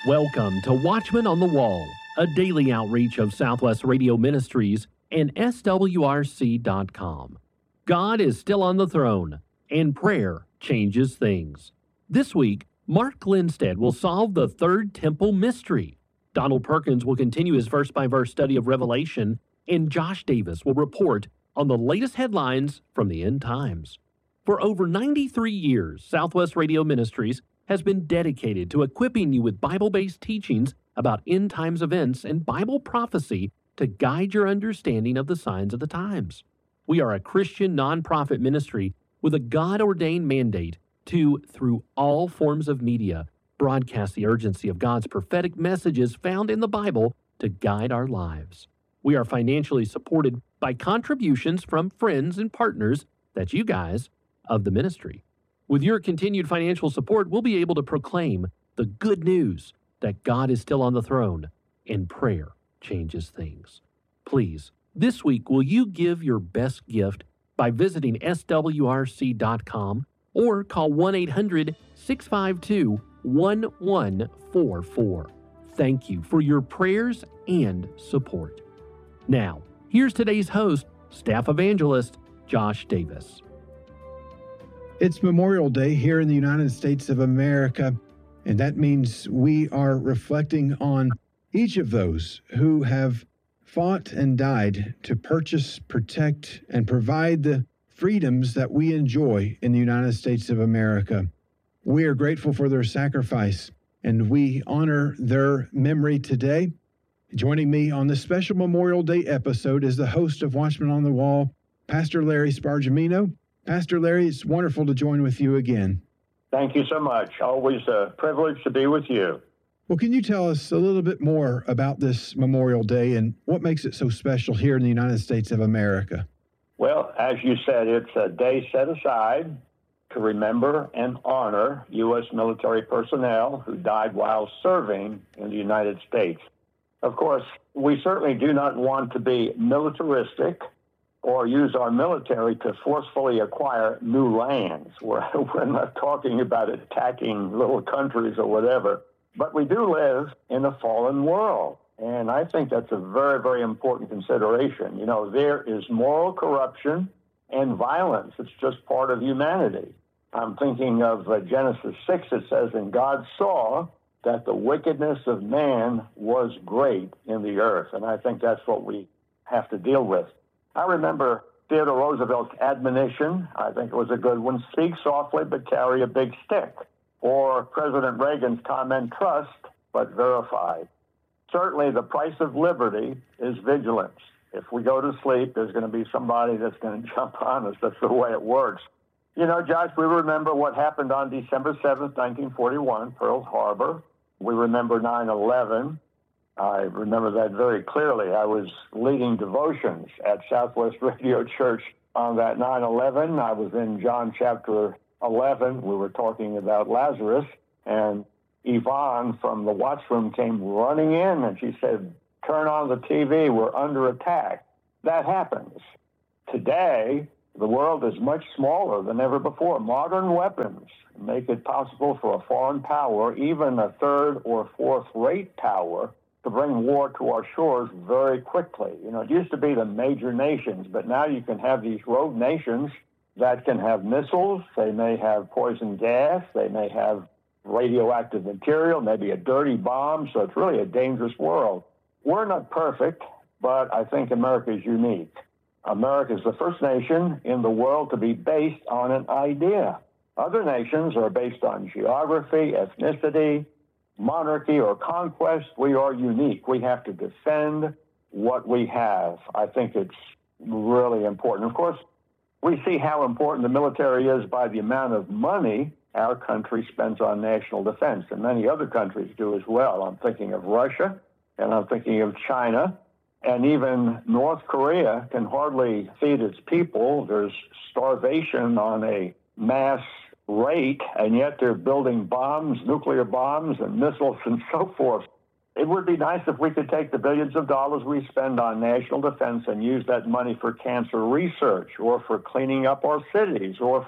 Welcome to Watchman on the Wall, a daily outreach of Southwest Radio Ministries and SWRC.com. God is still on the throne, and prayer changes things. This week, Mark Lindstedt will solve the third temple mystery. Donald Perkins will continue his verse-by-verse study of Revelation, and Josh Davis will report on the latest headlines from the end times. For over 93 years, Southwest Radio Ministries has been dedicated to equipping you with Bible-based teachings about end times events and Bible prophecy to guide your understanding of the signs of the times. We are a Christian nonprofit ministry with a God-ordained mandate to, through all forms of media, broadcast the urgency of God's prophetic messages found in the Bible to guide our lives. We are financially supported by contributions from friends and partners, that's you guys, of the ministry. With your continued financial support, we'll be able to proclaim the good news that God is still on the throne and prayer changes things. Please, this week, will you give your best gift by visiting swrc.com or call 1-800-652-1144. Thank you for your prayers and support. Now, here's today's host, Staff Evangelist Josh Davis. It's Memorial Day here in the United States of America, and that means we are reflecting on each of those who have fought and died to purchase, protect, and provide the freedoms that we enjoy in the United States of America. We are grateful for their sacrifice, and we honor their memory today. Joining me on this special Memorial Day episode is the host of Watchman on the Wall, Pastor Larry Spargimino. Pastor Larry, it's wonderful to join with you again. Thank you so much. Always a privilege to be with you. Well, can you tell us a little bit more about this Memorial Day and what makes it so special here in the United States of America? Well, as you said, it's a day set aside to remember and honor U.S. military personnel who died while serving in the United States. Of course, we certainly do not want to be militaristic or use our military to forcefully acquire new lands. We're not talking about attacking little countries or whatever, but we do live in a fallen world. And I think that's a very, very important consideration. You know, there is moral corruption and violence. It's just part of humanity. I'm thinking of Genesis 6. It says, "And God saw that the wickedness of man was great in the earth." And I think that's what we have to deal with. I remember Theodore Roosevelt's admonition. I think it was a good one. "Speak softly, but carry a big stick." Or President Reagan's comment, "Trust, but verify." Certainly, the price of liberty is vigilance. If we go to sleep, there's going to be somebody that's going to jump on us. That's the way it works. You know, Josh, we remember what happened on December 7th, 1941, Pearl Harbor. We remember 9/11. I remember that very clearly. I was leading devotions at Southwest Radio Church on that 9/11. I was in John chapter 11. We were talking about Lazarus, and Yvonne from the watchroom came running in, and she said, "Turn on the TV, we're under attack." That happens. Today, the world is much smaller than ever before. Modern weapons make it possible for a foreign power, even a third or fourth-rate power, to bring war to our shores very quickly. You know, it used to be the major nations, but now you can have these rogue nations that can have missiles. They may have poison gas. They may have radioactive material, maybe a dirty bomb. So it's really a dangerous world. We're not perfect, but I think America is unique. America is the first nation in the world to be based on an idea. Other nations are based on geography, ethnicity, monarchy, or conquest. We are unique. We have to defend what we have. I think it's really important. Of course, we see how important the military is by the amount of money our country spends on national defense, and many other countries do as well. I'm thinking of Russia, and I'm thinking of China, and even North Korea can hardly feed its people. There's starvation on a mass rate, and yet they're building bombs, nuclear bombs, and missiles and so forth. It would be nice if we could take the billions of dollars we spend on national defense and use that money for cancer research or for cleaning up our cities or for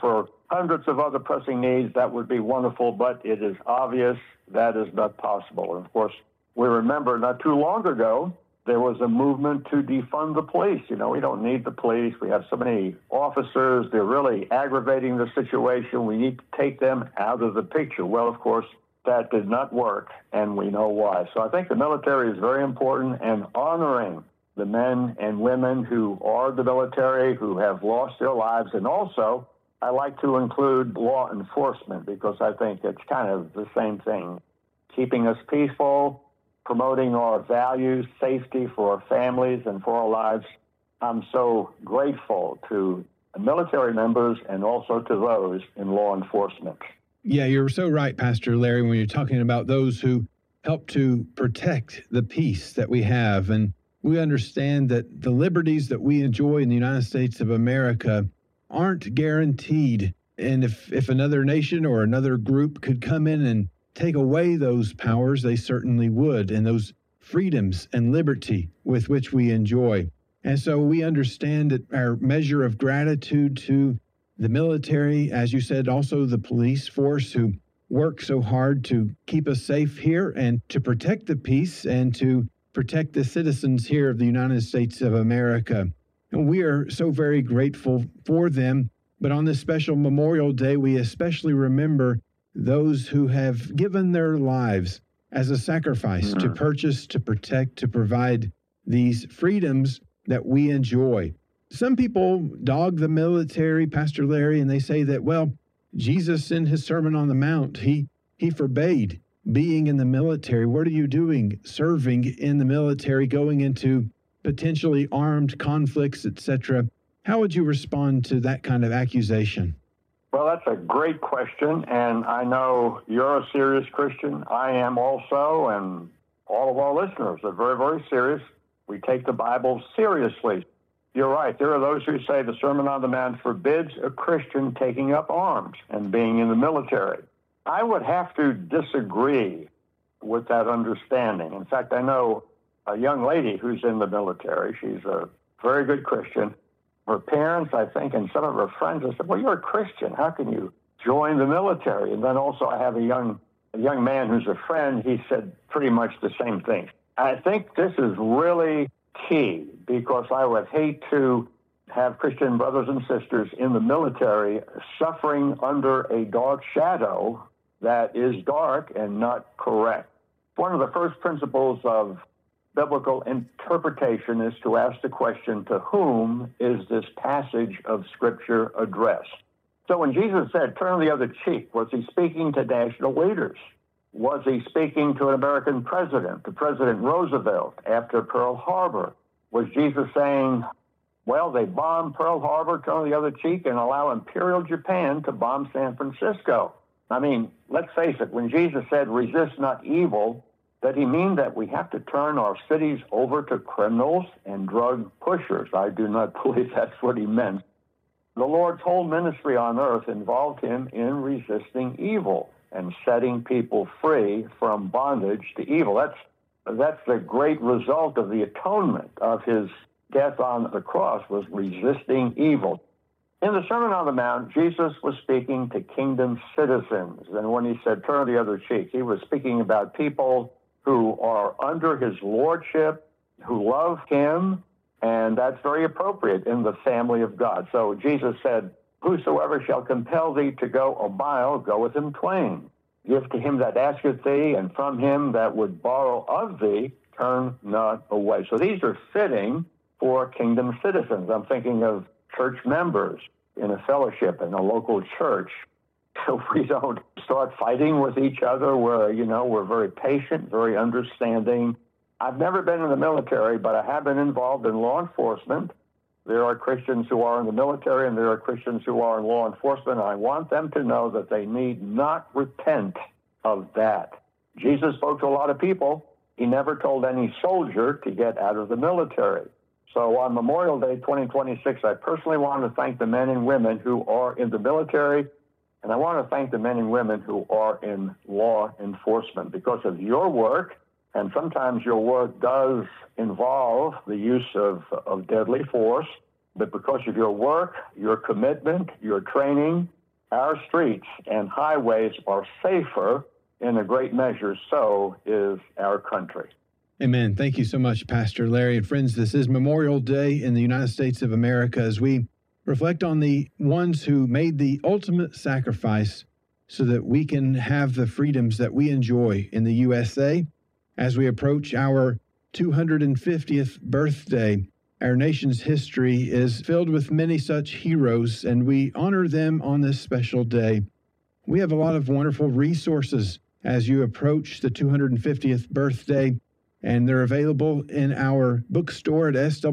hundreds of other pressing needs, that would be wonderful, but it is obvious that is not possible. And of course, we remember not too long ago, there was a movement to defund the police. You know, we don't need the police. We have so many officers. They're really aggravating the situation. We need to take them out of the picture. Well, of course, that did not work, and we know why. So I think the military is very important, and honoring the men and women who are the military, who have lost their lives. And also, I like to include law enforcement, because I think it's kind of the same thing. Keeping us peaceful, promoting our values, safety for our families and for our lives. I'm so grateful to military members and also to those in law enforcement. Yeah, you're so right, Pastor Larry, when you're talking about those who help to protect the peace that we have. And we understand that the liberties that we enjoy in the United States of America aren't guaranteed. And if another nation or another group could come in and take away those powers, they certainly would, and those freedoms and liberty with which we enjoy. And so we understand that our measure of gratitude to the military, as you said, also the police force who work so hard to keep us safe here and to protect the peace and to protect the citizens here of the United States of America. And we are so very grateful for them. But on this special Memorial Day, we especially remember those who have given their lives as a sacrifice to purchase, to protect, to provide these freedoms that we enjoy. Some people dog the military, Pastor Larry, and they say that, well, Jesus in his Sermon on the Mount, he forbade being in the military. What are you doing serving in the military, going into potentially armed conflicts, etc.? How would you respond to that kind of accusation? Well, that's a great question, and I know you're a serious Christian. I am also, and all of our listeners are very, very serious. We take the Bible seriously. You're right. There are those who say the Sermon on the Mount forbids a Christian taking up arms and being in the military. I would have to disagree with that understanding. In fact, I know a young lady who's in the military. She's a very good Christian. Her parents, I think, and some of her friends have said, well, you're a Christian. How can you join the military? And then also I have a young man who's a friend. He said pretty much the same thing. I think this is really key, because I would hate to have Christian brothers and sisters in the military suffering under a dark shadow that is dark and not correct. One of the first principles of biblical interpretation is to ask the question, to whom is this passage of Scripture addressed? So when Jesus said, turn the other cheek, was he speaking to national leaders? Was he speaking to an American president, to President Roosevelt after Pearl Harbor? Was Jesus saying, well, they bombed Pearl Harbor, turn the other cheek, and allow Imperial Japan to bomb San Francisco? I mean, let's face it, when Jesus said, resist not evil, did he mean that we have to turn our cities over to criminals and drug pushers? I do not believe that's what he meant. The Lord's whole ministry on earth involved him in resisting evil and setting people free from bondage to evil. That's the great result of the atonement of his death on the cross, was resisting evil. In the Sermon on the Mount, Jesus was speaking to kingdom citizens. And when he said, turn the other cheek, he was speaking about people who are under his lordship, who love him, and that's very appropriate in the family of God. So Jesus said, whosoever shall compel thee to go a mile, go with him twain. Give to him that asketh thee, and from him that would borrow of thee, turn not away. So these are fitting for kingdom citizens. I'm thinking of church members in a fellowship in a local church. So we don't start fighting with each other. We're very patient, very understanding. I've never been in the military, but I have been involved in law enforcement. There are Christians who are in the military, and there are Christians who are in law enforcement. I want them to know that they need not repent of that. Jesus spoke to a lot of people. He never told any soldier to get out of the military. So on Memorial Day 2026, I personally want to thank the men and women who are in the military, and I want to thank the men and women who are in law enforcement. Because of your work, and sometimes your work does involve the use of deadly force, but because of your work, your commitment, your training, our streets and highways are safer in a great measure, so is our country. Amen. Thank you so much, Pastor Larry. And friends, this is Memorial Day in the United States of America as we reflect on the ones who made the ultimate sacrifice so that we can have the freedoms that we enjoy in the USA. As we approach our 250th birthday, our nation's history is filled with many such heroes, and we honor them on this special day. We have a lot of wonderful resources as you approach the 250th birthday, and they're available in our bookstore at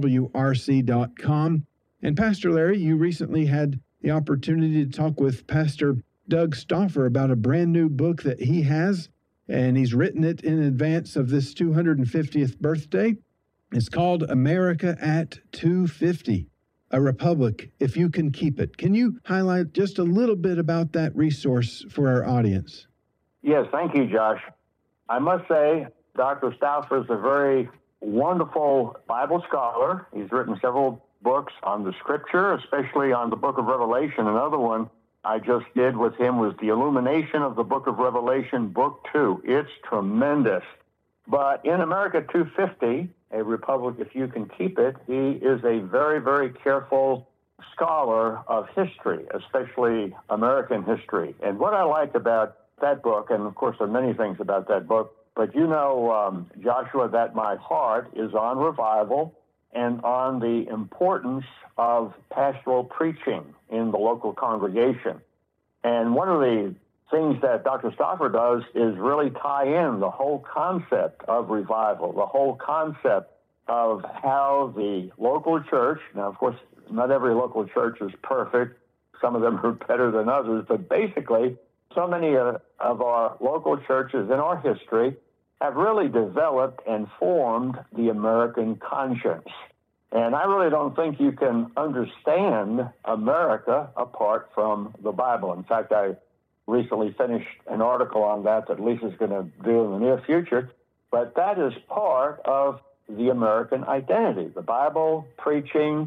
swrc.com. And Pastor Larry, you recently had the opportunity to talk with Pastor Doug Stauffer about a brand new book that he has, and he's written it in advance of this 250th birthday. It's called America at 250, A Republic, If You Can Keep It. Can you highlight just a little bit about that resource for our audience? Yes, thank you, Josh. I must say, Dr. Stauffer is a very wonderful Bible scholar. He's written several books on the Scripture, especially on the book of Revelation. Another one I just did with him was the Illumination of the book of Revelation, book 2. It's tremendous. But in America 250, A Republic If You Can Keep It, he is a very, very careful scholar of history, especially American history. And what I like about that book, and of course there are many things about that book, but you know, Joshua, that my heart is on revival and on the importance of pastoral preaching in the local congregation. And one of the things that Dr. Stauffer does is really tie in the whole concept of revival, the whole concept of how the local church, now of course not every local church is perfect, some of them are better than others, but basically so many of our local churches in our history have really developed and formed the American conscience. And I really don't think you can understand America apart from the Bible. In fact, I recently finished an article on that Lisa's going to do in the near future. But that is part of the American identity. The Bible, preaching,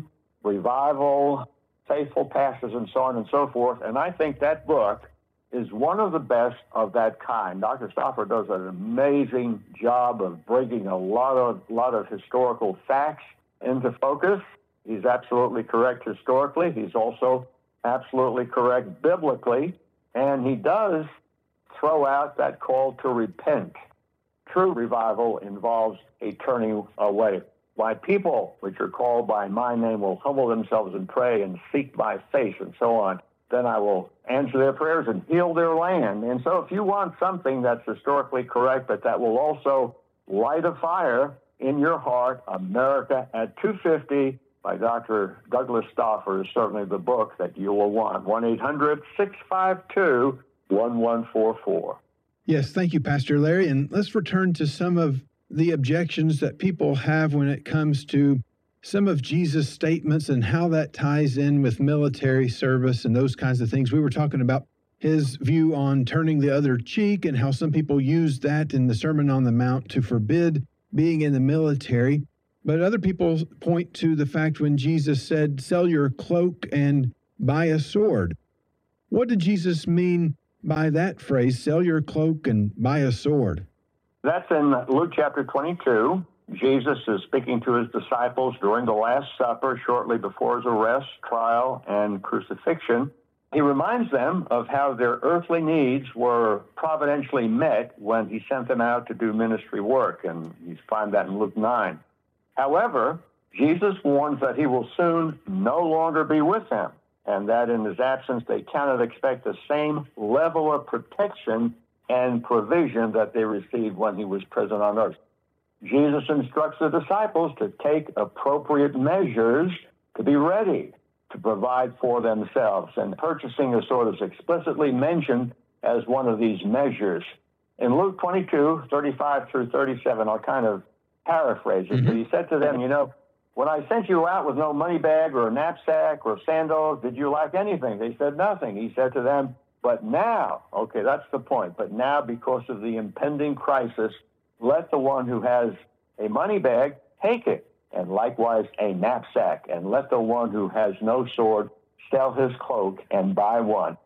revival, faithful pastors, and so on and so forth. And I think that book is one of the best of that kind. Dr. Stauffer does an amazing job of bringing a lot of historical facts into focus. He's absolutely correct historically. He's also absolutely correct biblically. And he does throw out that call to repent. True revival involves a turning away. My people, which are called by my name, will humble themselves and pray and seek my face and so on. Then I will answer their prayers and heal their land. And so if you want something that's historically correct, but that will also light a fire in your heart, America at 250 by Dr. Douglas Stauffer is certainly the book that you will want. 1-800-652-1144. Yes, thank you, Pastor Larry. And let's return to some of the objections that people have when it comes to some of Jesus' statements and how that ties in with military service and those kinds of things. We were talking about his view on turning the other cheek and how some people use that in the Sermon on the Mount to forbid being in the military. But other people point to the fact when Jesus said, sell your cloak and buy a sword. What did Jesus mean by that phrase, sell your cloak and buy a sword? That's in Luke chapter 22. Jesus is speaking to his disciples during the Last Supper, shortly before his arrest, trial, and crucifixion. He reminds them of how their earthly needs were providentially met when he sent them out to do ministry work, and you find that in Luke 9. However, Jesus warns that he will soon no longer be with them, and that in his absence they cannot expect the same level of protection and provision that they received when he was present on earth. Jesus instructs the disciples to take appropriate measures to be ready to provide for themselves, and purchasing a sword is explicitly mentioned as one of these measures. In Luke 22, 35 through 37, I'll kind of paraphrase it, but he said to them, when I sent you out with no money bag or a knapsack or sandals, did you lack anything? They said nothing. He said to them, but now, okay, that's the point, but now because of the impending crisis, let the one who has a money bag take it, and likewise a knapsack, and let the one who has no sword sell his cloak and buy one.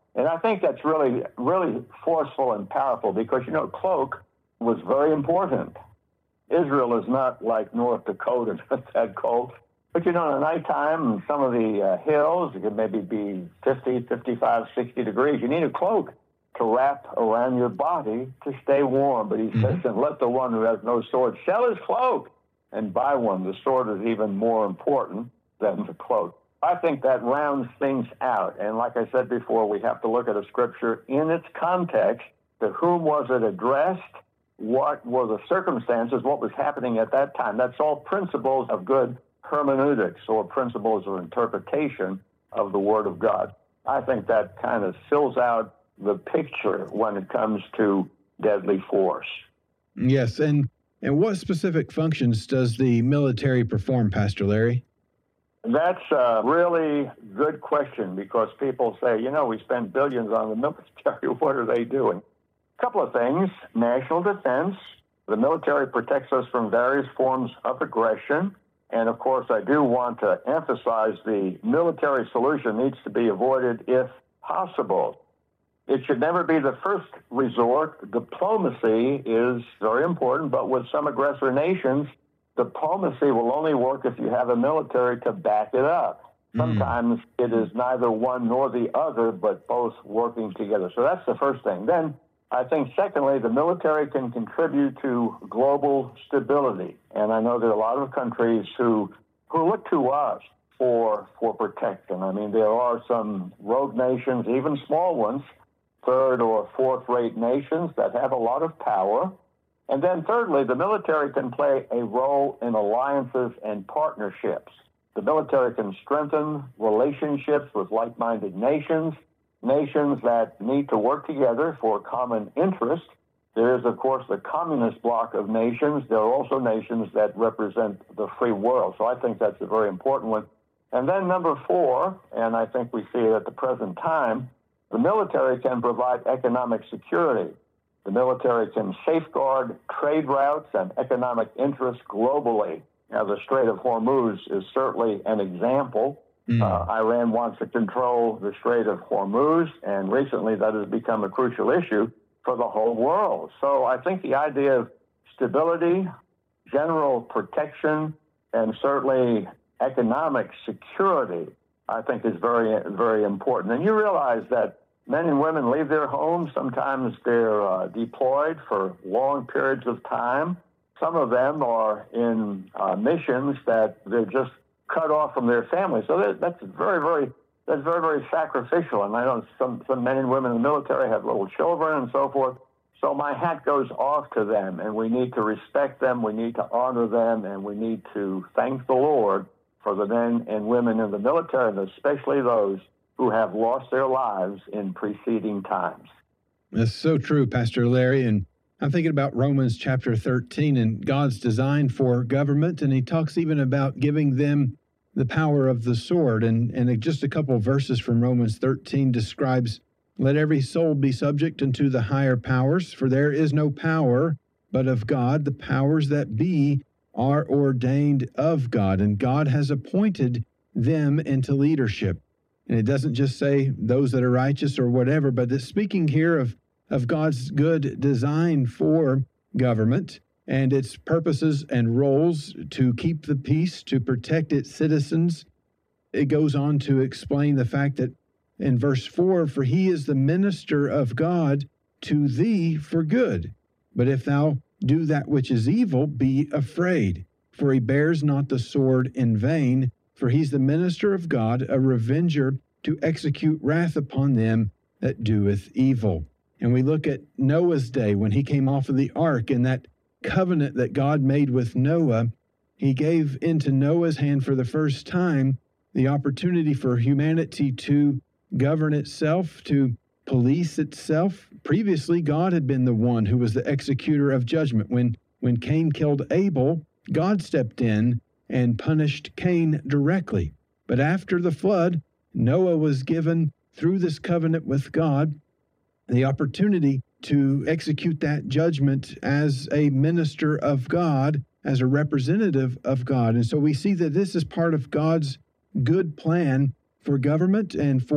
And I think that's really, really forceful and powerful because, cloak was very important. Israel is not like North Dakota that cold. But, in the nighttime, in some of the hills, it could maybe be 50, 55, 60 degrees. You need a cloak to wrap around your body to stay warm. But he says, and let the one who has no sword sell his cloak and buy one. The sword is even more important than the cloak. I think that rounds things out. And like I said before, we have to look at a scripture in its context. To whom was it addressed? What were the circumstances? What was happening at that time? That's all principles of good hermeneutics or principles of interpretation of the Word of God. I think that kind of fills out the picture when it comes to deadly force. Yes, and what specific functions does the military perform, Pastor Larry? That's a really good question because people say, we spend billions on the military. What are they doing? A couple of things. National defense. The military protects us from various forms of aggression. And, of course, I do want to emphasize the military solution needs to be avoided if possible. It should never be the first resort. Diplomacy is very important, but with some aggressor nations, diplomacy will only work if you have a military to back it up. Sometimes it is neither one nor the other, but both working together. So that's the first thing. Then I think, secondly, the military can contribute to global stability. And I know there are a lot of countries who look to us for protection. I mean, there are some rogue nations, even small ones, third or fourth-rate nations that have a lot of power. And then thirdly, the military can play a role in alliances and partnerships. The military can strengthen relationships with like-minded nations that need to work together for common interest. There is, of course, the communist bloc of nations. There are also nations that represent the free world. So I think that's a very important one. And then number 4, and I think we see it at the present time, the military can provide economic security. The military can safeguard trade routes and economic interests globally. Now, the Strait of Hormuz is certainly an example. Iran wants to control the Strait of Hormuz, and recently that has become a crucial issue for the whole world. So I think the idea of stability, general protection, and certainly economic security, I think is very, very important. And you realize that men and women leave their homes. Sometimes they're deployed for long periods of time. Some of them are in missions that they're just cut off from their families. So that's very, very sacrificial. And I know some men and women in the military have little children and so forth. So my hat goes off to them, and we need to respect them, we need to honor them, and we need to thank the Lord for the men and women in the military, and especially those who have lost their lives in preceding times. That's so true, Pastor Larry. And I'm thinking about Romans chapter 13 and God's design for government. And he talks even about giving them the power of the sword. And just a couple of verses from Romans 13 describes, let every soul be subject unto the higher powers, for there is no power but of God. The powers that be are ordained of God, and God has appointed them into leadership. And it doesn't just say those that are righteous or whatever, but it's speaking here of God's good design for government and its purposes and roles to keep the peace, to protect its citizens. It goes on to explain the fact that in verse 4, for he is the minister of God to thee for good. But if thou do that which is evil, be afraid, for he bears not the sword in vain, for he's the minister of God, a revenger to execute wrath upon them that doeth evil. And we look at Noah's day when he came off of the ark, and that covenant that God made with Noah, he gave into Noah's hand for the first time the opportunity for humanity to govern itself, to police itself. Previously, God had been the one who was the executor of judgment. When Cain killed Abel, God stepped in and punished Cain directly. But after the flood, Noah was given, through this covenant with God, the opportunity to execute that judgment as a minister of God, as a representative of God. And so we see that this is part of God's good plan for government and for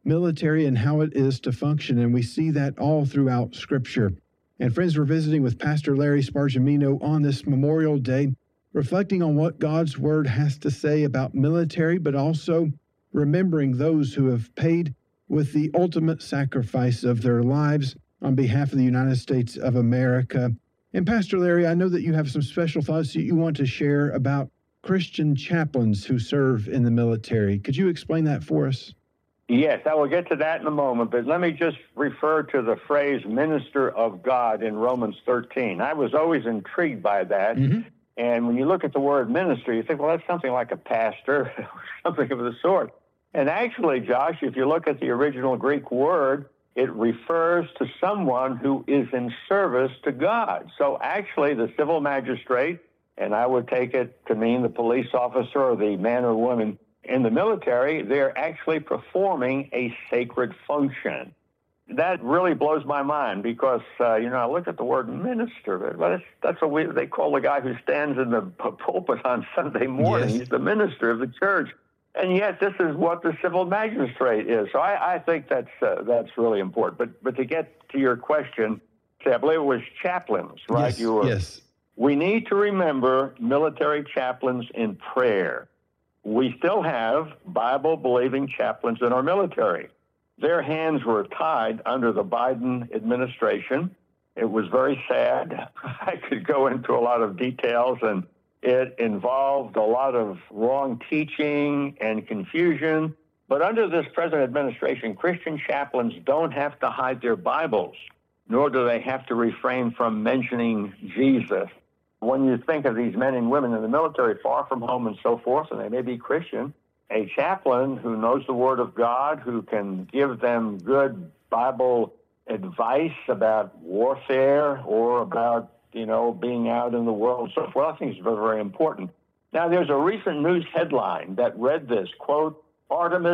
military and how it is to function. And we see that all throughout Scripture. And friends, we're visiting with Pastor Larry Spargimino on this Memorial Day, reflecting on what God's Word has to say about military, but also remembering those who have paid with the ultimate sacrifice of their lives on behalf of the United States of America. And Pastor Larry, I know that you have some special thoughts that you want to share about Christian chaplains who serve in the military. Could you explain that for us? Yes, I will get to that in a moment, but let me just refer to the phrase minister of God in Romans 13. I was always intrigued by that. Mm-hmm. And when you look at the word minister, you think, well, that's something like a pastor or something of the sort. And actually, Josh, if you look at the original Greek word, it refers to someone who is in service to God. So actually, the civil magistrate, and I would take it to mean the police officer or the man or woman in the military, they're actually performing a sacred function. That really blows my mind because, I look at the word minister, but that's what they call the guy who stands in the pulpit on Sunday morning. Yes. He's the minister of the church. And yet this is what the civil magistrate is. So I think that's really important. But to get to your question, I believe it was chaplains, right? Yes. We need to remember military chaplains in prayer. We still have Bible-believing chaplains in our military. Their hands were tied under the Biden administration. It was very sad. I could go into a lot of details, and it involved a lot of wrong teaching and confusion. But under this present administration, Christian chaplains don't have to hide their Bibles, nor do they have to refrain from mentioning Jesus. When you think of these men and women in the military, far from home and so forth, and they may be Christian, a chaplain who knows the Word of God, who can give them good Bible advice about warfare or about, being out in the world and so forth, I think is very, very important. Now, there's a recent news headline that read this, quote, Artemis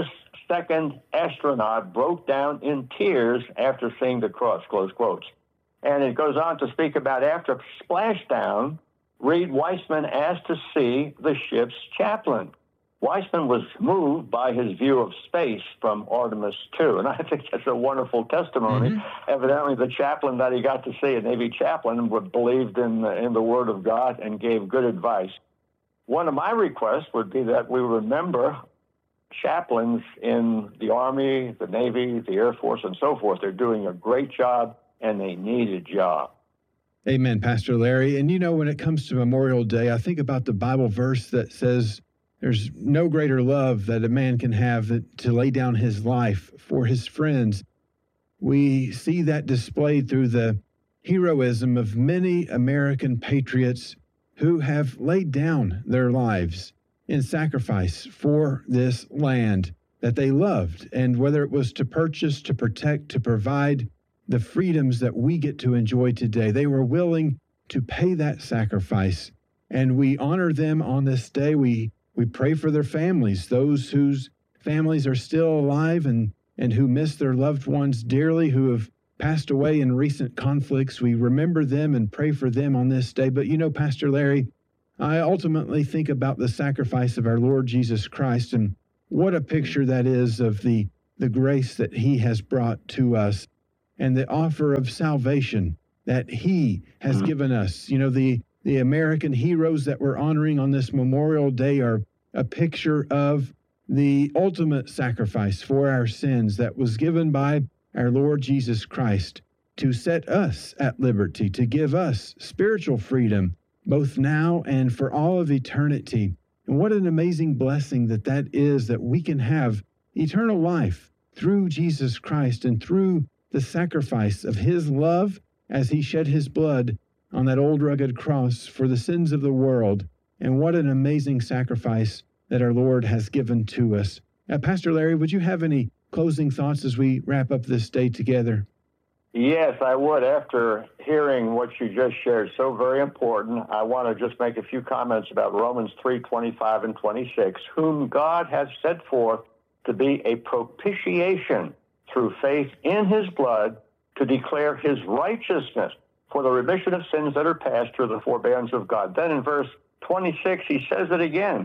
II astronaut broke down in tears after seeing the cross, close quotes. And it goes on to speak about after splashdown, Reed Weissman asked to see the ship's chaplain. Weissman was moved by his view of space from Artemis II, and I think that's a wonderful testimony. Mm-hmm. Evidently, the chaplain that he got to see, a Navy chaplain, believed in the Word of God and gave good advice. One of my requests would be that we remember chaplains in the Army, the Navy, the Air Force, and so forth. They're doing a great job, and they need a job. Amen, Pastor Larry. And when it comes to Memorial Day, I think about the Bible verse that says there's no greater love that a man can have than to lay down his life for his friends. We see that displayed through the heroism of many American patriots who have laid down their lives in sacrifice for this land that they loved. And whether it was to purchase, to protect, to provide the freedoms that we get to enjoy today, they were willing to pay that sacrifice. And we honor them on this day. We pray for their families, those whose families are still alive and who miss their loved ones dearly, who have passed away in recent conflicts. We remember them and pray for them on this day. But Pastor Larry, I ultimately think about the sacrifice of our Lord Jesus Christ, and what a picture that is of the grace that he has brought to us and the offer of salvation that he has given us. The American heroes that we're honoring on this Memorial Day are a picture of the ultimate sacrifice for our sins that was given by our Lord Jesus Christ to set us at liberty, to give us spiritual freedom, both now and for all of eternity. And what an amazing blessing that is, that we can have eternal life through Jesus Christ and through the sacrifice of his love as he shed his blood on that old rugged cross for the sins of the world. And what an amazing sacrifice that our Lord has given to us. Pastor Larry, would you have any closing thoughts as we wrap up this day together? Yes, I would. After hearing what you just shared, so very important, I want to just make a few comments about Romans 3:25 and 26, whom God has set forth to be a propitiation through faith in his blood to declare his righteousness for the remission of sins that are past through the forbearance of God. Then in verse 26, he says it again,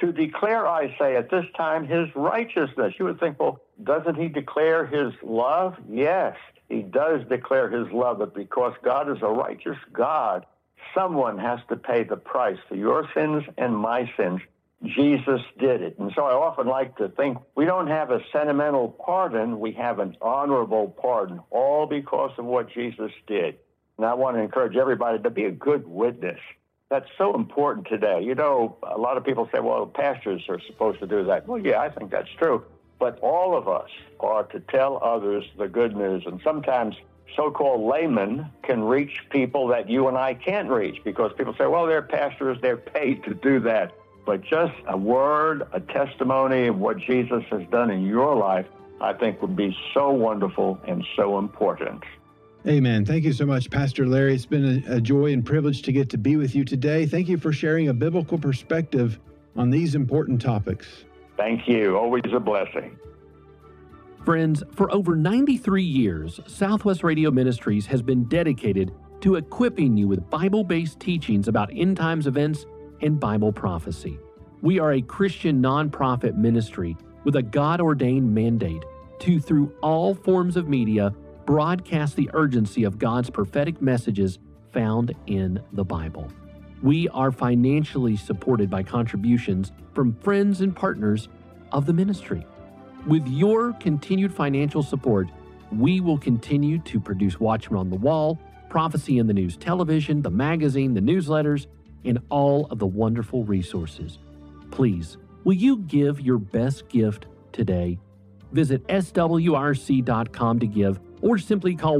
to declare, I say, at this time, his righteousness. You would think, well, doesn't he declare his love? Yes, he does declare his love, but because God is a righteous God, someone has to pay the price for your sins and my sins. Jesus did it. And so I often like to think we don't have a sentimental pardon, we have an honorable pardon, all because of what Jesus did. And I want to encourage everybody to be a good witness. That's so important today. You know, a lot of people say, well, pastors are supposed to do that. Well, yeah, I think that's true. But all of us are to tell others the good news. And sometimes so-called laymen can reach people that you and I can't reach because people say, well, they're pastors, they're paid to do that. But just a word, a testimony of what Jesus has done in your life, I think would be so wonderful and so important. Amen. Thank you so much, Pastor Larry. It's been a joy and privilege to get to be with you today. Thank you for sharing a biblical perspective on these important topics. Thank you. Always a blessing. Friends, for over 93 years, Southwest Radio Ministries has been dedicated to equipping you with Bible-based teachings about end-times events and Bible prophecy. We are a Christian nonprofit ministry with a God-ordained mandate to, through all forms of media, broadcast the urgency of God's prophetic messages found in the Bible. We are financially supported by contributions from friends and partners of the ministry. With your continued financial support, we will continue to produce Watchmen on the Wall, Prophecy in the News Television, the magazine, the newsletters, and all of the wonderful resources. Please, will you give your best gift today? Visit swrc.com to give or simply call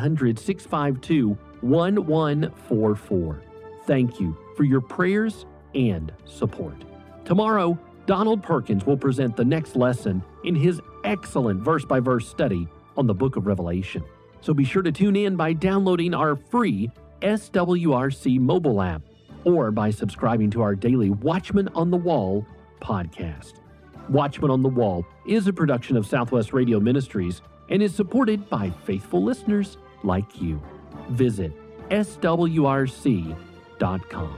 1-800-652-1144. Thank you for your prayers and support. Tomorrow, Donald Perkins will present the next lesson in his excellent verse-by-verse study on the book of Revelation. So be sure to tune in by downloading our free SWRC mobile app or by subscribing to our daily Watchmen on the Wall podcast. Watchmen on the Wall is a production of Southwest Radio Ministries and is supported by faithful listeners like you. Visit swrc.com.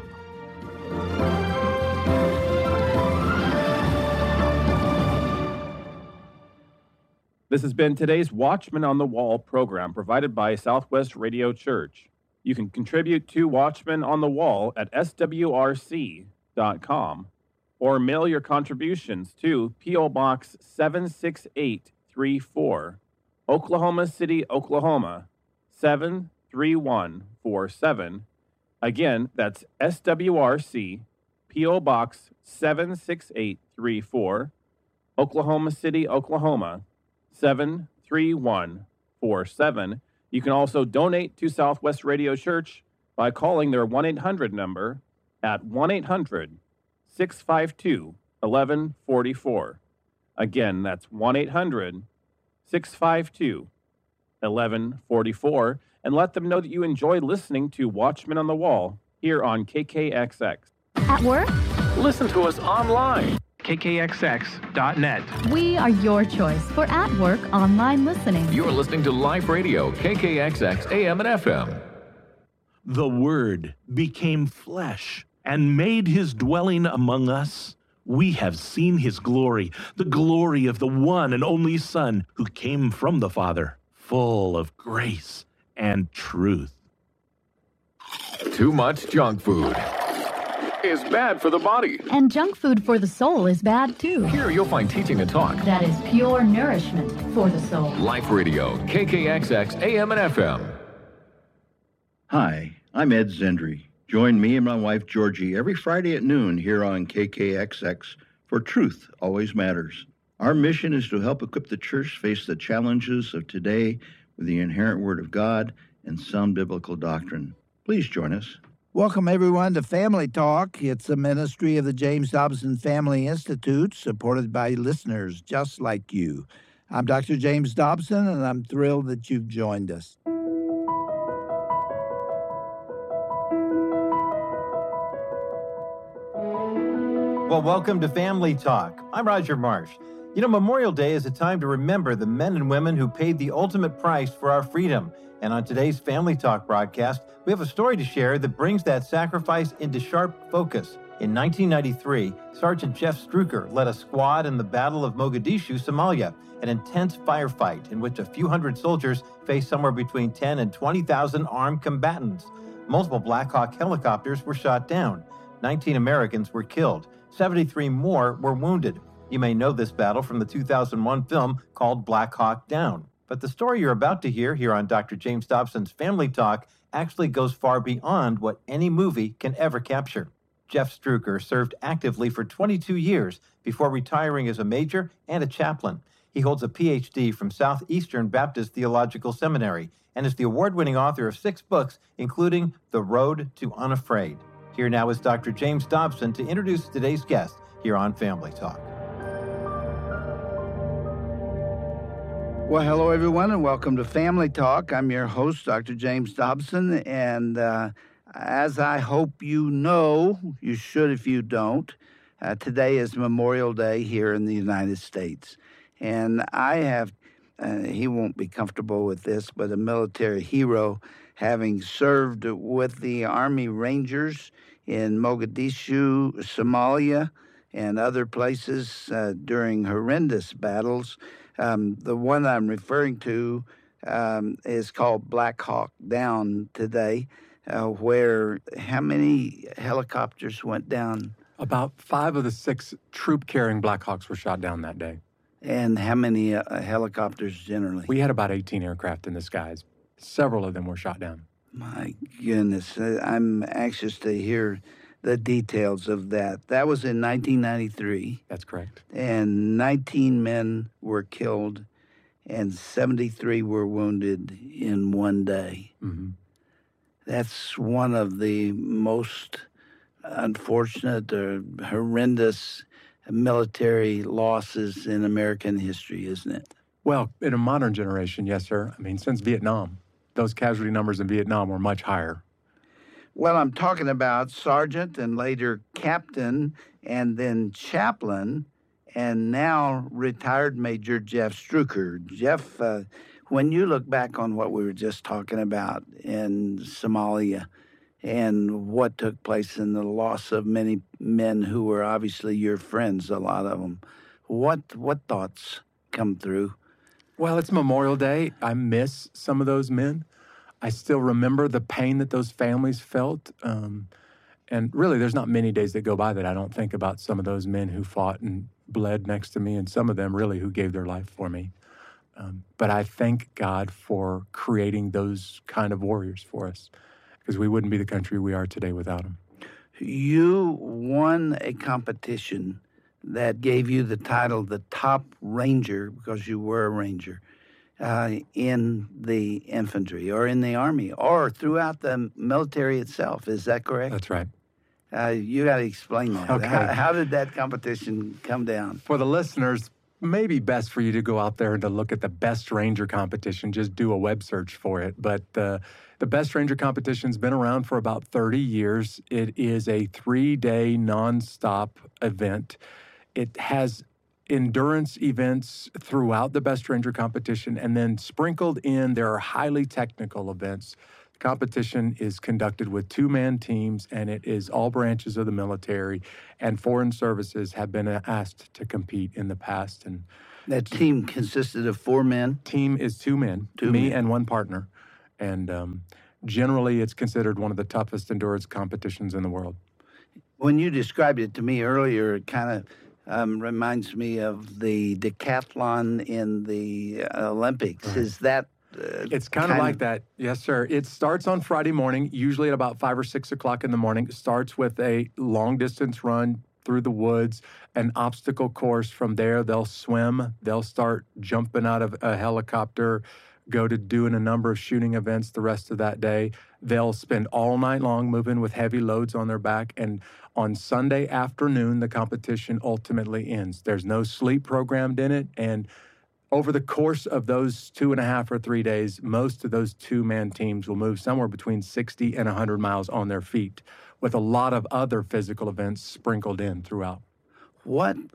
This has been today's Watchmen on the Wall program provided by Southwest Radio Church. You can contribute to Watchmen on the Wall at swrc.com or mail your contributions to P.O. Box 76834, Oklahoma City, Oklahoma 73147. Again, that's SWRC, P.O. Box 76834, Oklahoma City, Oklahoma 73147. You can also donate to Southwest Radio Church by calling their 1-800 number at 1-800-652-1144. Again, that's 1-800-652-1144. And let them know that you enjoy listening to Watchmen on the Wall here on KKXX. At work? Listen to us online. KKXX.net. We are your choice for at-work online listening. You're listening to Life Radio, KKXX AM and FM. The Word became flesh and made his dwelling among us. We have seen his glory, the glory of the one and only Son who came from the Father, full of grace and truth. Too much junk food is bad for the body. And junk food for the soul is bad too. Here you'll find teaching and talk that is pure nourishment for the soul. Life Radio, KKXX AM and FM. Hi, I'm Ed Zendry. Join me and my wife Georgie every Friday at noon here on KKXX for Truth Always Matters. Our mission is to help equip the church face the challenges of today with the inherent Word of God and sound biblical doctrine. Please join us. Welcome, everyone, to Family Talk. It's a ministry of the James Dobson Family Institute, supported by listeners just like you. I'm Dr. James Dobson, and I'm thrilled that you've joined us. Well, welcome to Family Talk. I'm Roger Marsh. You know, Memorial Day is a time to remember the men and women who paid the ultimate price for our freedom. And on today's Family Talk broadcast, we have a story to share that brings that sacrifice into sharp focus. In 1993, Sergeant Jeff Struker led a squad in the Battle of Mogadishu, Somalia, an intense firefight in which a few hundred soldiers faced somewhere between 10 and 20,000 armed combatants. Multiple Black Hawk helicopters were shot down. 19 Americans were killed. 73 more were wounded. You may know this battle from the 2001 film called Black Hawk Down. But the story you're about to hear here on Dr. James Dobson's Family Talk actually goes far beyond what any movie can ever capture. Jeff Struker served actively for 22 years before retiring as a major and a chaplain. He holds a Ph.D. from Southeastern Baptist Theological Seminary and is the award-winning author of 6 books, including The Road to Unafraid. Here now is Dr. James Dobson to introduce today's guest here on Family Talk. Well, hello, everyone, and welcome to Family Talk. I'm your host, Dr. James Dobson, and as I hope you know, you should if you don't, today is Memorial Day here in the United States. And I have, he won't be comfortable with this, but a military hero, having served with the Army Rangers in Mogadishu, Somalia, and other places during horrendous battles. The one I'm referring to is called Black Hawk Down today, where how many helicopters went down? About 5 of the 6 troop-carrying Black Hawks were shot down that day. And how many helicopters generally? We had about 18 aircraft in the skies. Several of them were shot down. My goodness, I'm anxious to hear the details of that. That was in 1993. That's correct. And 19 men were killed and 73 were wounded in one day. Mm-hmm. That's one of the most unfortunate or horrendous military losses in American history, isn't it? Well, in a modern generation, yes, sir. I mean, since Vietnam, those casualty numbers in Vietnam were much higher. Well, I'm talking about sergeant and later captain and then chaplain and now retired Major Jeff Struker. Jeff, when you look back on what we were just talking about in Somalia and what took place in the loss of many men who were obviously your friends, a lot of them, what thoughts come through? Well, it's Memorial Day. I miss some of those men. I still remember the pain that those families felt. And really, there's not many days that go by that I don't think about some of those men who fought and bled next to me, and some of them really who gave their life for me. But I thank God for creating those kind of warriors for us, because we wouldn't be the country we are today without them. You won a competition that gave you the title the Top Ranger, because you were a Ranger, in the infantry or in the Army or throughout the military itself. Is that correct? That's right. You got to explain that. Okay. How did that competition come down? For the listeners, maybe best for you to go out there and to look at the Best Ranger competition. Just do a web search for it. But the Best Ranger competition's been around for about 30 years. It is a 3-day nonstop event. It has endurance events throughout the Best Ranger competition, and then sprinkled in, there are highly technical events. The competition is conducted with 2-man teams, and it is all branches of the military, and foreign services have been asked to compete in the past. And that team consisted of 4 men? Team is 2 men, me and 1 partner. And generally, it's considered one of the toughest endurance competitions in the world. When you described it to me earlier, it kind of reminds me of the decathlon in the Olympics. Right. Is that it's kind of like that. Yes, sir. It starts on Friday morning, usually at about 5 or 6 o'clock in the morning. It starts with a long-distance run through the woods, an obstacle course. From there, they'll swim. They'll start jumping out of a helicopter, go to doing a number of shooting events the rest of that day. They'll spend all night long moving with heavy loads on their back, and on Sunday afternoon, the competition ultimately ends. There's no sleep programmed in it, and over the course of those 2.5 or 3 days, most of those 2-man teams will move somewhere between 60 and 100 miles on their feet, with a lot of other physical events sprinkled in throughout. What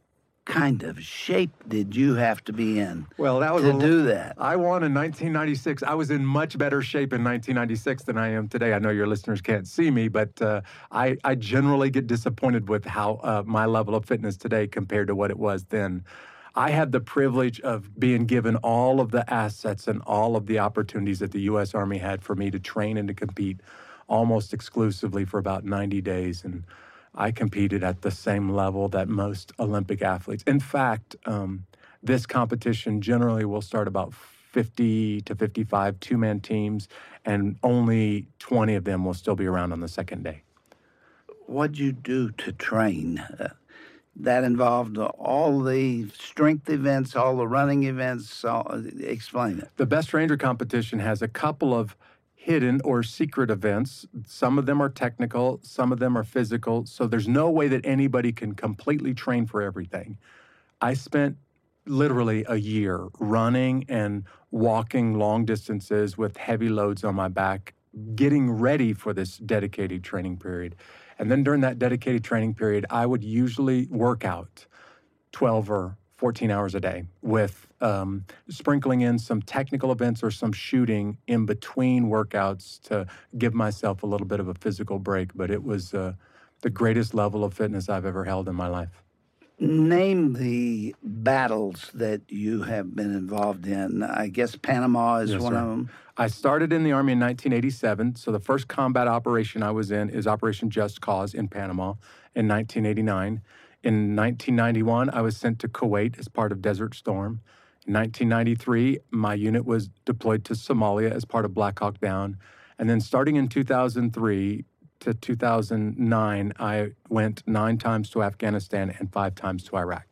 kind of shape did you have to be in that to do that? I won in 1996. I was in much better shape in 1996 than I am today. I know your listeners can't see me, but I generally get disappointed with how my level of fitness today compared to what it was then. I had the privilege of being given all of the assets and all of the opportunities that the U.S. Army had for me to train and to compete almost exclusively for about 90 days. And I competed at the same level that most Olympic athletes. In fact, this competition generally will start about 50 to 55 two-man teams, and only 20 of them will still be around on the second day. What'd you do to train? That involved all the strength events, all the running events. Explain it. The Best Ranger competition has a couple of hidden or secret events. Some of them are technical, some of them are physical, so there's no way that anybody can completely train for everything. I spent literally a year running and walking long distances with heavy loads on my back, getting ready for this dedicated training period. And then during that dedicated training period, I would usually work out 12 or 14 hours a day with sprinkling in some technical events or some shooting in between workouts to give myself a little bit of a physical break. But it was the greatest level of fitness I've ever held in my life. Name the battles that you have been involved in. I guess Panama is one of them. I started in the Army in 1987, so the first combat operation I was in is Operation Just Cause in Panama in 1989. In 1991, I was sent to Kuwait as part of Desert Storm. In 1993, my unit was deployed to Somalia as part of Black Hawk Down. And then starting in 2003 to 2009, I went 9 times to Afghanistan and 5 times to Iraq.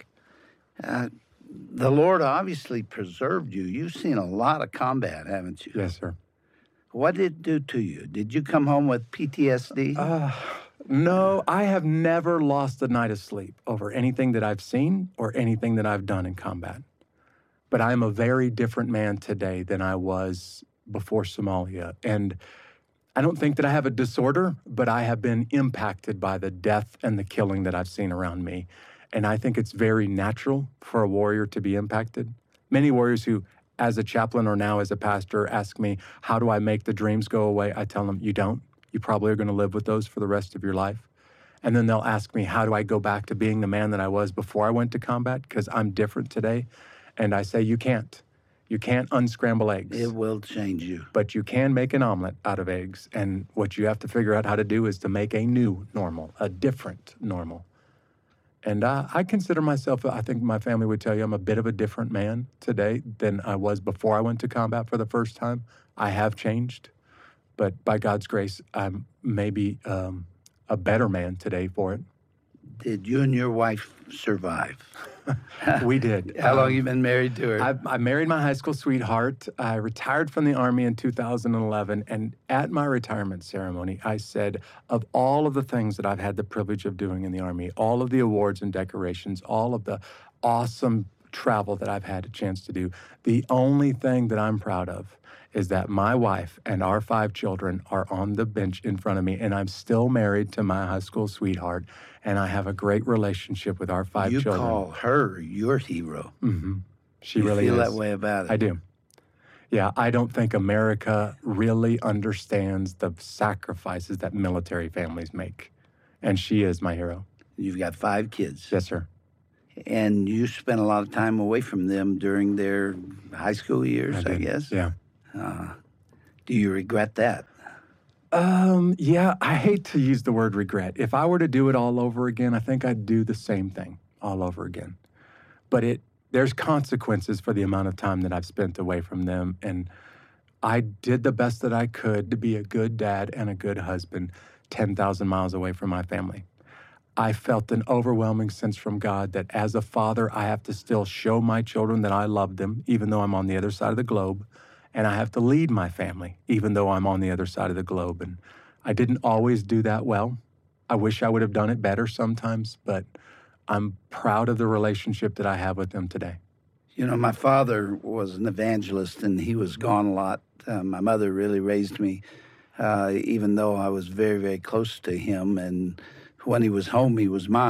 The Lord obviously preserved you. You've seen a lot of combat, haven't you? Yes, sir. What did it do to you? Did you come home with PTSD? No, I have never lost a night of sleep over anything that I've seen or anything that I've done in combat. But I am a very different man today than I was before Somalia. And I don't think that I have a disorder, but I have been impacted by the death and the killing that I've seen around me. And I think it's very natural for a warrior to be impacted. Many warriors who, as a chaplain or now as a pastor, ask me, how do I make the dreams go away? I tell them, you don't. You probably are going to live with those for the rest of your life. And then they'll ask me, how do I go back to being the man that I was before I went to combat? Because I'm different today. And I say, you can't. You can't unscramble eggs. It will change you. But you can make an omelet out of eggs. And what you have to figure out how to do is to make a new normal, a different normal. And I consider myself, I think my family would tell you, I'm a bit of a different man today than I was before I went to combat for the first time. I have changed. But by God's grace, I'm maybe a better man today for it. Did you and your wife survive? We did. How long have you been married to her? I married my high school sweetheart. I retired from the Army in 2011. And at my retirement ceremony, I said, of all of the things that I've had the privilege of doing in the Army, all of the awards and decorations, all of the awesome travel that I've had a chance to do, the only thing that I'm proud of is that my wife and our 5 children are on the bench in front of me, and I'm still married to my high school sweetheart, and I have a great relationship with our 5 children. You call her your hero. Mm-hmm. She really is. You feel that way about it? I do. Yeah, I don't think America really understands the sacrifices that military families make, and she is my hero. You've got 5 kids. Yes, sir. And you spent a lot of time away from them during their high school years, I guess? Yeah. Do you regret that? Yeah, I hate to use the word regret. If I were to do it all over again, I think I'd do the same thing all over again. But there's consequences for the amount of time that I've spent away from them. And I did the best that I could to be a good dad and a good husband 10,000 miles away from my family. I felt an overwhelming sense from God that as a father, I have to still show my children that I love them, even though I'm on the other side of the globe. And I have to lead my family, even though I'm on the other side of the globe. And I didn't always do that well. I wish I would have done it better sometimes, but I'm proud of the relationship that I have with them today. You know, my father was an evangelist, and he was gone a lot. My mother really raised me, even though I was very, very close to him. And when he was home, he was mine.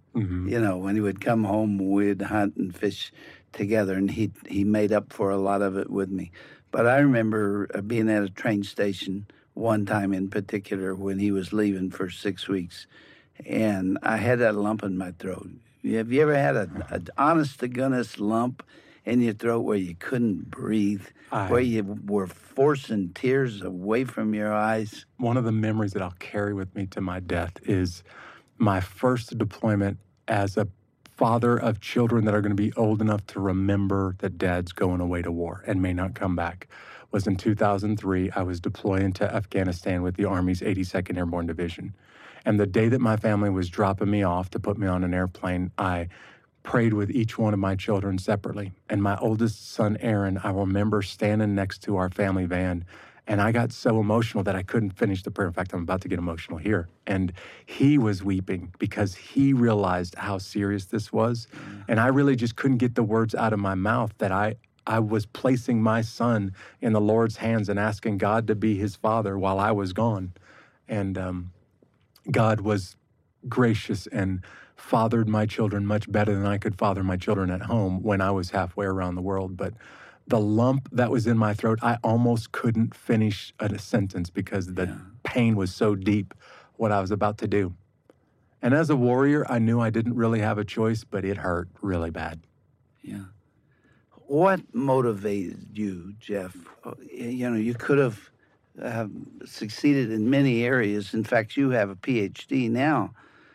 You know, when he would come home, we'd hunt and fish together, and he made up for a lot of it with me. But I remember being at a train station one time in particular when he was leaving for 6 weeks, and I had that lump in my throat. Have you ever had an honest-to-goodness lump in your throat where you couldn't breathe, where you were forcing tears away from your eyes? One of the memories that I'll carry with me to my death is my first deployment as a father of children that are going to be old enough to remember that dad's going away to war and may not come back. Was in 2003. I was deploying to Afghanistan with the Army's 82nd Airborne Division. And the day that my family was dropping me off to put me on an airplane, I prayed with each one of my children separately. And my oldest son, Aaron, I remember standing next to our family van, and I got so emotional that I couldn't finish the prayer. In fact, I'm about to get emotional here. And he was weeping because he realized how serious this was. And I really just couldn't get the words out of my mouth that I was placing my son in the Lord's hands and asking God to be his father while I was gone. And God was gracious and fathered my children much better than I could father my children at home when I was halfway around the world. But the lump that was in my throat, I almost couldn't finish a sentence because the pain was so deep what I was about to do. And as a warrior, I knew I didn't really have a choice, but it hurt really bad. Yeah. What motivated you, Jeff? You know, you could have succeeded in many areas. In fact, you have a PhD now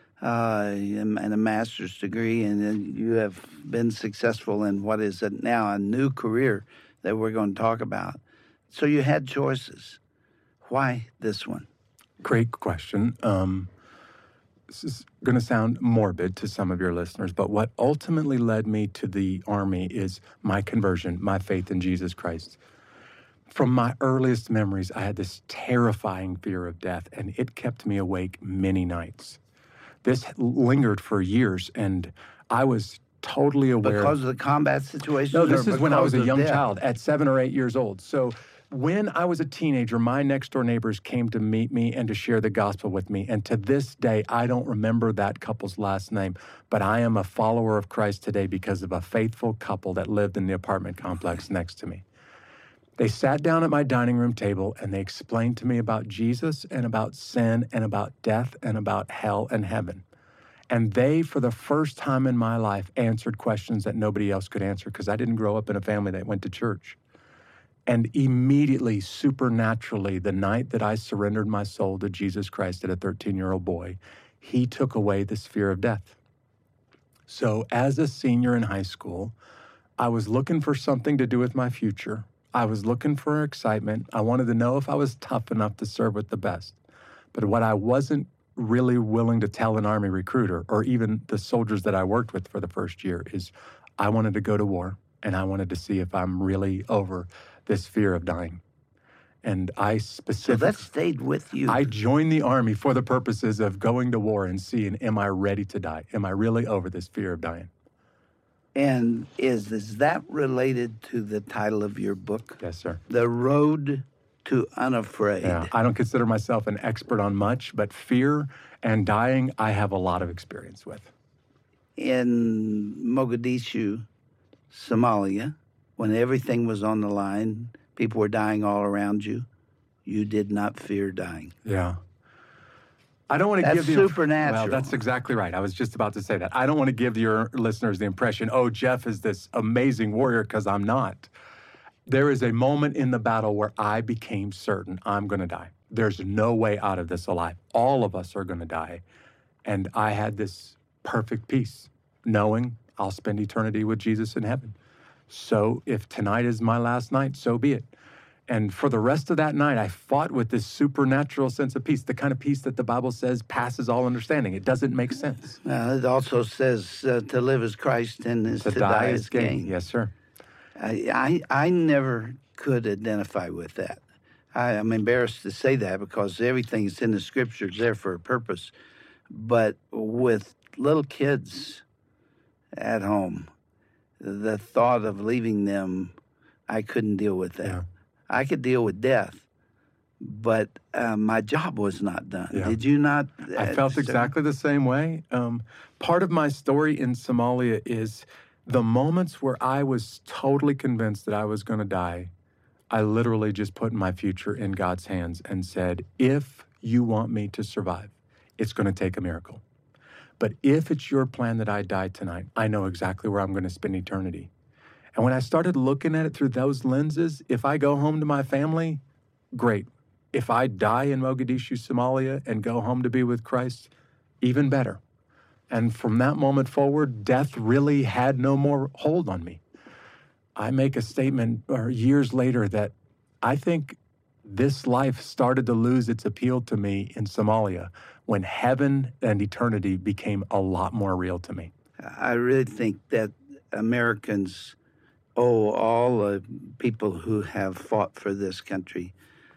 and a master's degree, and then you have been successful in what is now a new career that we're going to talk about. So you had choices. Why this one? Great question. This is going to sound morbid to some of your listeners, but what ultimately led me to the Army is my conversion, my faith in Jesus Christ. From my earliest memories, I had this terrifying fear of death, and it kept me awake many nights. This lingered for years, and I was totally aware. Because of the combat situation? No, this is when I was a young child, at 7 or 8 years old. So when I was a teenager, my next-door neighbors came to meet me and to share the gospel with me. And to this day, I don't remember that couple's last name, but I am a follower of Christ today because of a faithful couple that lived in the apartment complex next to me. They sat down at my dining room table and they explained to me about Jesus and about sin and about death and about hell and heaven. And they, for the first time in my life, answered questions that nobody else could answer because I didn't grow up in a family that went to church. And immediately, supernaturally, the night that I surrendered my soul to Jesus Christ as a 13-year-old boy, he took away this fear of death. So as a senior in high school, I was looking for something to do with my future. I was looking for excitement. I wanted to know if I was tough enough to serve with the best. But what I wasn't really willing to tell an Army recruiter or even the soldiers that I worked with for the first year is I wanted to go to war and I wanted to see if I'm really over this fear of dying. And I specifically... So that stayed with you. I joined the Army for the purposes of going to war and seeing, am I ready to die? Am I really over this fear of dying? And is that related to the title of your book? Yes, sir. The Road to Unafraid. Yeah, I don't consider myself an expert on much, but fear and dying, I have a lot of experience with. In Mogadishu, Somalia, when everything was on the line, people were dying all around you, you did not fear dying. Yeah. I don't want to give you... That's supernatural. Well, that's exactly right. I was just about to say that. I don't want to give your listeners the impression, oh, Jeff is this amazing warrior, because I'm not. There is a moment in the battle where I became certain I'm going to die. There's no way out of this alive. All of us are going to die. And I had this perfect peace, knowing I'll spend eternity with Jesus in heaven. So if tonight is my last night, so be it. And for the rest of that night, I fought with this supernatural sense of peace, the kind of peace that the Bible says passes all understanding. It doesn't make sense. It also says to live as Christ and to die as gain. Yes, sir. I never could identify with that. I'm embarrassed to say that because everything that's in the Scriptures there for a purpose. But with little kids at home, the thought of leaving them, I couldn't deal with that. Yeah. I could deal with death, but my job was not done. Yeah. Did you not? I felt exactly the same way. Part of my story in Somalia is the moments where I was totally convinced that I was going to die. I literally just put my future in God's hands and said, if you want me to survive, it's going to take a miracle. But if it's your plan that I die tonight, I know exactly where I'm going to spend eternity. And when I started looking at it through those lenses, if I go home to my family, great. If I die in Mogadishu, Somalia, and go home to be with Christ, even better. And from that moment forward, death really had no more hold on me. I make a statement years later that I think this life started to lose its appeal to me in Somalia when heaven and eternity became a lot more real to me. I really think that Americans owe all the people who have fought for this country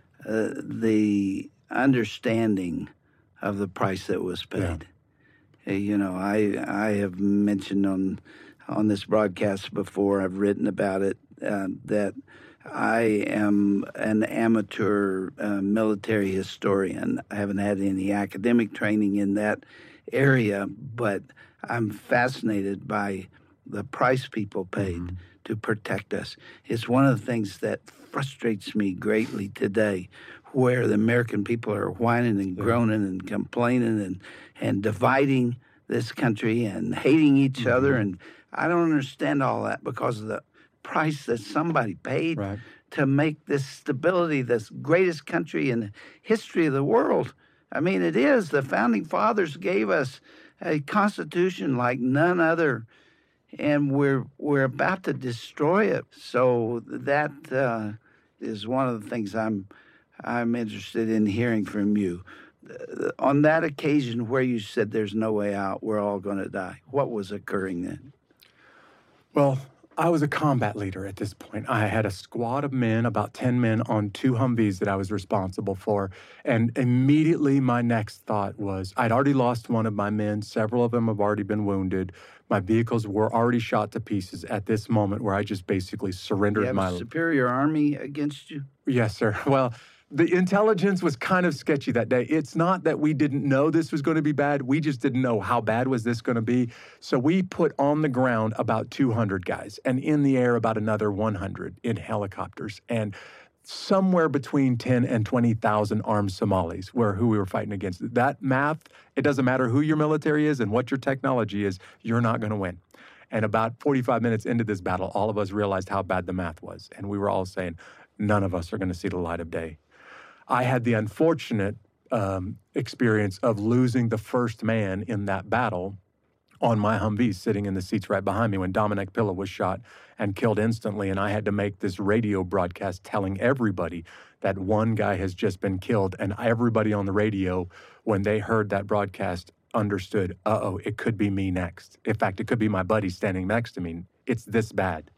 the understanding of the price that was paid. Yeah. You know, I have mentioned on this broadcast before, I've written about it, that I am an amateur military historian. I haven't had any academic training in that area, but I'm fascinated by the price people paid to protect us. It's one of the things that frustrates me greatly today, where the American people are whining and groaning and complaining and dividing this country and hating each other. And I don't understand all that because of the price that somebody paid to make this stability, this greatest country in the history of the world. I mean, it is. The Founding Fathers gave us a constitution like none other, and we're about to destroy it. So that is one of the things I'm interested in hearing from you. On that occasion where you said there's no way out, we're all going to die, what was occurring then? Well, I was a combat leader at this point. I had a squad of men, about 10 men, on 2 Humvees that I was responsible for. And immediately my next thought was, I'd already lost one of my men. Several of them have already been wounded. My vehicles were already shot to pieces at this moment where I just basically surrendered my... You have a superior army against you? Yes, sir. Well, the intelligence was kind of sketchy that day. It's not that we didn't know this was going to be bad. We just didn't know how bad was this going to be. So we put on the ground about 200 guys and in the air about another 100 in helicopters. And somewhere between 10 and 20,000 armed Somalis who we were fighting against. That math, it doesn't matter who your military is and what your technology is, you're not going to win. And about 45 minutes into this battle, all of us realized how bad the math was. And we were all saying, none of us are going to see the light of day. I had the unfortunate experience of losing the first man in that battle on my Humvee, sitting in the seats right behind me when Dominic Pilla was shot and killed instantly. And I had to make this radio broadcast telling everybody that one guy has just been killed. And everybody on the radio, when they heard that broadcast, understood, it could be me next. In fact, it could be my buddy standing next to me. It's this bad.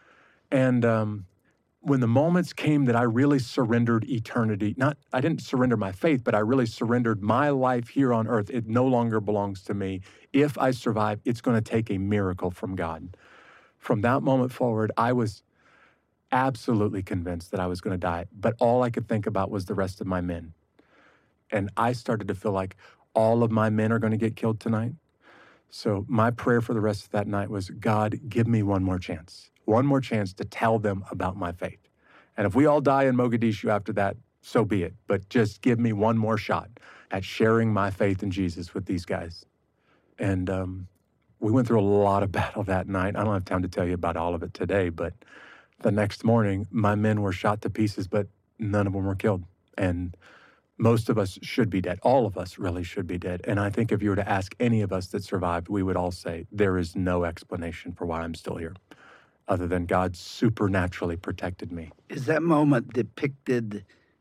And when the moments came that I really surrendered eternity, I didn't surrender my faith, but I really surrendered my life here on earth. It no longer belongs to me. If I survive, it's going to take a miracle from God. From that moment forward, I was absolutely convinced that I was going to die, but all I could think about was the rest of my men. And I started to feel like all of my men are going to get killed tonight. So my prayer for the rest of that night was, God, give me one more chance to tell them about my faith. And if we all die in Mogadishu after that, so be it. But just give me one more shot at sharing my faith in Jesus with these guys. And we went through a lot of battle that night. I don't have time to tell you about all of it today, but the next morning, my men were shot to pieces, but none of them were killed. And most of us should be dead. All of us really should be dead. And I think if you were to ask any of us that survived, we would all say, there is no explanation for why I'm still here, other than God supernaturally protected me. Is that moment depicted